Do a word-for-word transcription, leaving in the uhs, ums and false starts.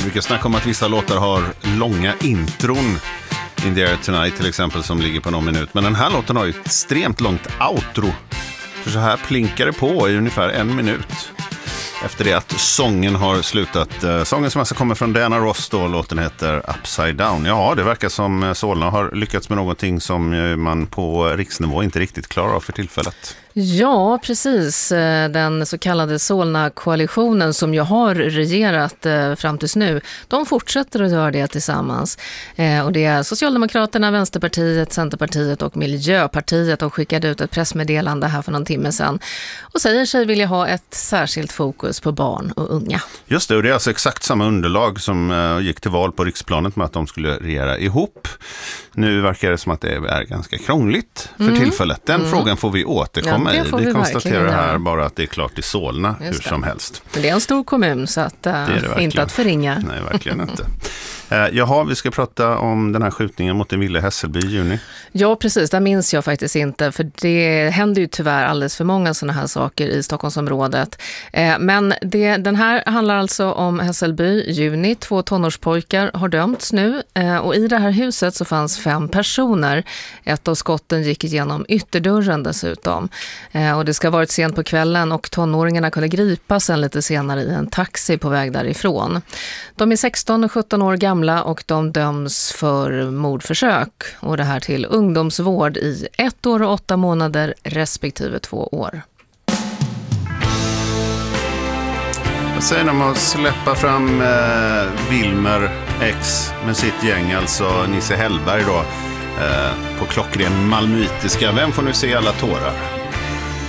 brukar snacka om att vissa låtar har långa intron. In the Air Tonight till exempel, som ligger på någon minut. Men den här låten har ju ett extremt långt outro. För så här plinkar det på i ungefär en minut. Efter det att sången har slutat. Sången som alltså kommer från Diana Ross då, låten heter Upside Down. Ja, det verkar som Solna har lyckats med någonting som man på riksnivå inte riktigt klarar av för tillfället. Ja, precis. Den så kallade Solna-koalitionen som ju har regerat fram tills nu, de fortsätter att göra det tillsammans. Och det är Socialdemokraterna, Vänsterpartiet, Centerpartiet och Miljöpartiet och skickade ut ett pressmeddelande här för någon timme sedan och säger sig vilja ha ett särskilt fokus på barn och unga. Just det, och det är alltså exakt samma underlag som gick till val på riksplanet med att de skulle regera ihop. Nu verkar det som att det är ganska krångligt för mm. tillfället. Den mm. frågan får vi återkomma ja, får vi, vi konstaterar här bara att det är klart i Solna hur som helst. Men det är en stor kommun så att, uh, det är det inte att förringa. Nej, verkligen inte. Uh, jaha, vi ska prata om den här skjutningen mot en Ville Hässelby i juni. Ja, precis. Det minns jag faktiskt inte. För det händer ju tyvärr alldeles för många sådana här saker i Stockholmsområdet. Uh, men det, den här handlar alltså om Hässelby, juni. Två tonårspojkar har dömts nu. Uh, och i det här huset så fanns fem personer. Ett av skotten gick igenom ytterdörren dessutom. Uh, och det ska ha varit sent på kvällen och tonåringarna kunde gripas sen lite senare i en taxi på väg därifrån. De är sexton och sjutton år gamla och de döms för mordförsök och det här till ungdomsvård i ett år och åtta månader respektive två år. Jag säger när man släppa fram eh, Wilmer X med sitt gäng, alltså Nisse Hellberg då, eh, på klockren malmöitiska. Vem får nu se alla tårar?